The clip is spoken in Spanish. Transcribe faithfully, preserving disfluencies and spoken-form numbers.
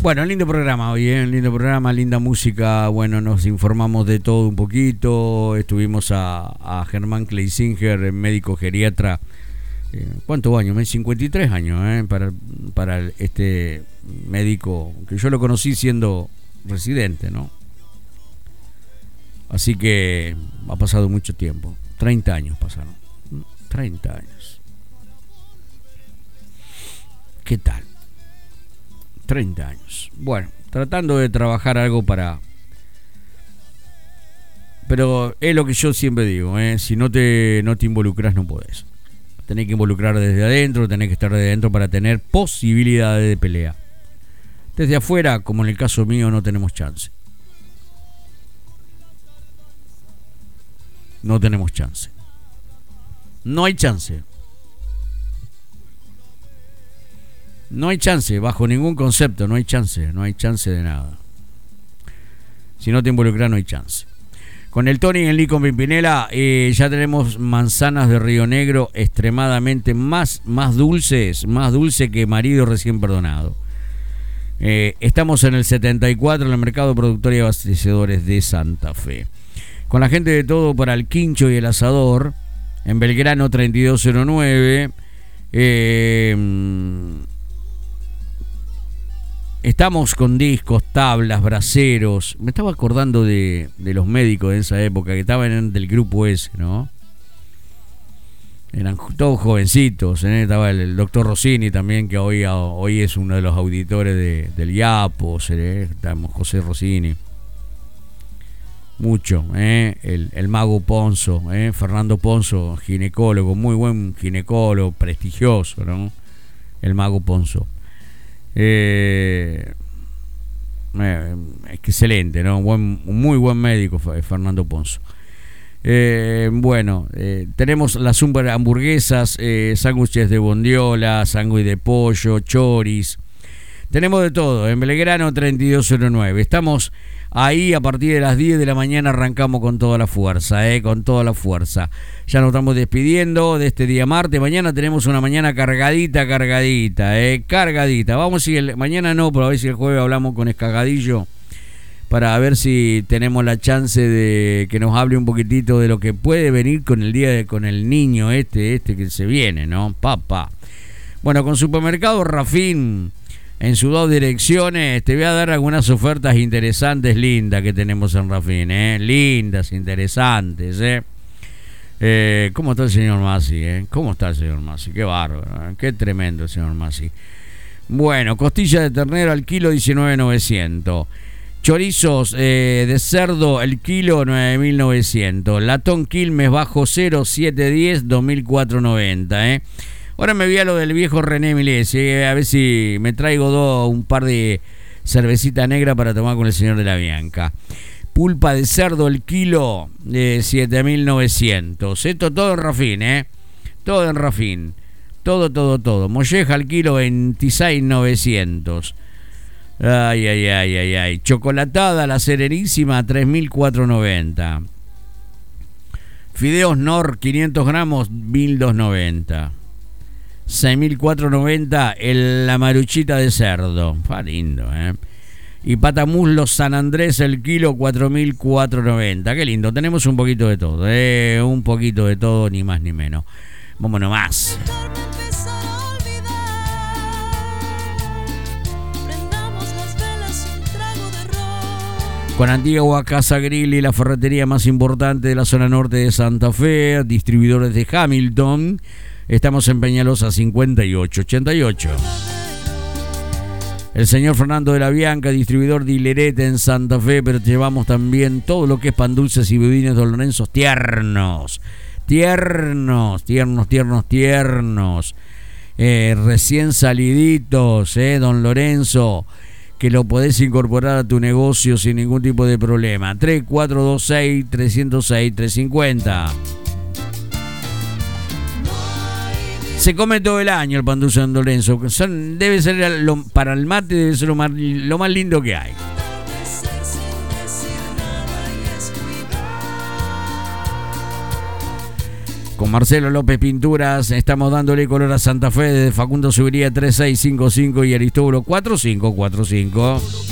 Bueno, lindo programa hoy, ¿eh? Lindo programa, linda música. Bueno, nos informamos de todo un poquito. Estuvimos a, a Germán Kleisinger, médico geriatra. Eh, ¿Cuántos años? cincuenta y tres años, ¿eh? Para, para este médico, que yo lo conocí siendo residente, ¿no? Así que ha pasado mucho tiempo. treinta años pasaron. treinta años. ¿Qué tal? treinta años. Bueno, tratando de trabajar algo para... Pero es lo que yo siempre digo, ¿eh? Si no te, no te involucras no podés. Tenés que involucrar desde adentro, tenés que estar desde adentro para tener posibilidades de pelea. Desde afuera, como en el caso mío, no tenemos chance. No tenemos chance. No hay chance. No hay chance, bajo ningún concepto, no hay chance, no hay chance de nada. Si no te involucras, no hay chance. Con el Tony y el Nico Pimpinela, eh, ya tenemos manzanas de Río Negro extremadamente más, más dulces, más dulce que marido recién perdonado. Eh, estamos en el setenta y cuatro, en el mercado productor y abastecedores de Santa Fe. Con la gente de Todo para el Quincho y el Asador, en Belgrano treinta y dos cero nueve. Eh... Estamos con discos, tablas, braseros. Me estaba acordando de, de los médicos de esa época que estaban del grupo ese, ¿no? Eran todos jovencitos, ¿eh? Estaba el, el doctor Rossini también, que hoy, hoy es uno de los auditores de, del IAPO, ¿eh? Estamos José Rossini. Mucho, ¿eh? el, el mago Ponzo, ¿eh? Fernando Ponzo, ginecólogo, muy buen ginecólogo, prestigioso, ¿no? El mago Ponzo. Eh, eh, excelente, ¿no? Buen, muy buen médico Fernando Ponzo. Eh, bueno, eh, tenemos las super hamburguesas, eh, sándwiches de bondiola, sándwich de pollo, choris. Tenemos de todo, en Belgrano treinta y dos cero nueve. Estamos ahí a partir de las diez de la mañana, arrancamos con toda la fuerza, eh, con toda la fuerza. Ya nos estamos despidiendo de este día martes. Mañana tenemos una mañana cargadita, cargadita, eh, cargadita. Vamos si el, mañana no, pero a ver si el jueves hablamos con Escagadillo para ver si tenemos la chance de que nos hable un poquitito de lo que puede venir con el día de, con el niño este, este que se viene, ¿no? Papá. Bueno, con Supermercado Rafín, en sus dos direcciones, te voy a dar algunas ofertas interesantes, lindas que tenemos en Rafín, ¿eh? Lindas, interesantes, ¿eh? Eh, ¿Cómo está el señor Masi, eh? ¿Cómo está el señor Masi? Qué bárbaro, ¿eh? Qué tremendo el señor Masi. Bueno, costilla de ternero al kilo diecinueve mil novecientos. Chorizos eh, de cerdo el kilo nueve mil novecientos. Latón Quilmes bajo cero, siete diez, dos mil cuatrocientos noventa, ¿eh? Ahora me voy a lo del viejo René Milés, ¿eh? A ver si me traigo dos, un par de cervecita negra para tomar con el señor de la Bianca. Pulpa de cerdo el kilo de siete mil novecientos. Esto todo en Rafín, ¿eh? Todo en Rafín. Todo, todo, todo. Molleja al kilo veintiséis mil novecientos. Ay, ay, ay, ay, ay. Chocolatada la Serenísima tres mil cuatrocientos noventa. Fideos Nor quinientos gramos mil doscientos noventa. seis mil cuatrocientos noventa el, la maruchita de cerdo. Fa lindo, ¿eh? Y patamuslo San Andrés el kilo cuatro mil cuatrocientos noventa. Qué lindo, tenemos un poquito de todo, ¿eh? Un poquito de todo, ni más ni menos. Vámonos más. Con Antigua Casa Grill y la ferretería más importante de la zona norte de Santa Fe, distribuidores de Hamilton. Estamos en Peñalosa cincuenta y ocho ochenta y ocho. El señor Fernando de la Bianca, distribuidor de Hilerete en Santa Fe, pero llevamos también todo lo que es pan dulces y budines Don Lorenzo tiernos. Tiernos, tiernos, tiernos, tiernos. Eh, recién saliditos, eh, Don Lorenzo, que lo podés incorporar a tu negocio sin ningún tipo de problema. tres cuatro dos seis, tres cero seis, tres cinco cero. Se come todo el año el pan dulce de Don Lorenzo. Son, debe ser lo, para el mate debe ser lo más, lo más lindo que hay. Con Marcelo López Pinturas estamos dándole color a Santa Fe desde Facundo Subiría tres seis cinco cinco y Aristóbulo cuatro cinco cuatro cinco.